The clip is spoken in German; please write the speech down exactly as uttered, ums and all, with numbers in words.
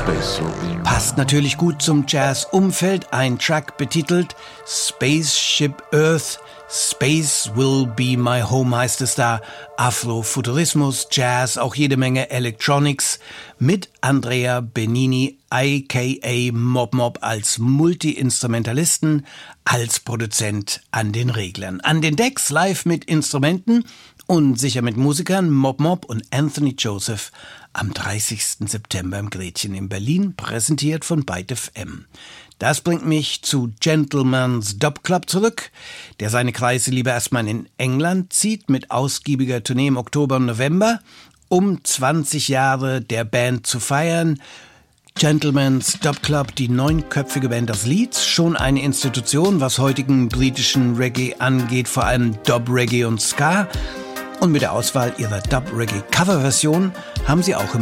Passt natürlich gut zum Jazz-Umfeld. Ein Track betitelt Spaceship Earth. Space will be my home heißt es da. Afrofuturismus, Jazz, auch jede Menge Electronics mit Andrea Benini, aka Mob Mob, als Multi-Instrumentalisten, als Produzent an den Reglern. An den Decks live mit Instrumenten und sicher mit Musikern Mob Mob und Anthony Joseph am dreißigsten September im Gretchen in Berlin, präsentiert von Byte F M. Das bringt mich zu Gentleman's Dub Club zurück, der seine Kreise lieber erstmal in England zieht, mit ausgiebiger Tournee im Oktober und November, um zwanzig Jahre der Band zu feiern. Gentleman's Dub Club, die neunköpfige Band aus Leeds, schon eine Institution, was heutigen britischen Reggae angeht, vor allem Dub, Reggae und Ska. Und mit der Auswahl ihrer Dub-Reggae-Coverversion haben sie auch im